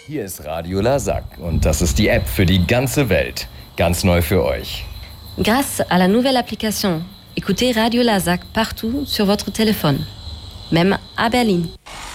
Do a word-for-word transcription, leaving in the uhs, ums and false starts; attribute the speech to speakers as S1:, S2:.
S1: Hier ist Radio Lazac und das ist die App für die ganze Welt. Ganz neu für euch.
S2: Grâce à la nouvelle application, écoutez Radio Lazac partout sur votre téléphone, même à Berlin.